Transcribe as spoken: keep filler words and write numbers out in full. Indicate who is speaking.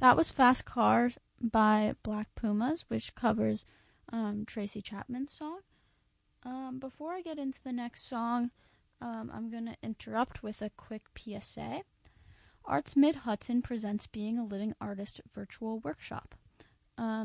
Speaker 1: That was Fast Cars by Black Pumas, which covers um, Tracy Chapman's song. Um, before I get into the next song, um, I'm going to interrupt with a quick P S A. Arts Mid Hudson presents Being a Living Artist virtual workshop. Um,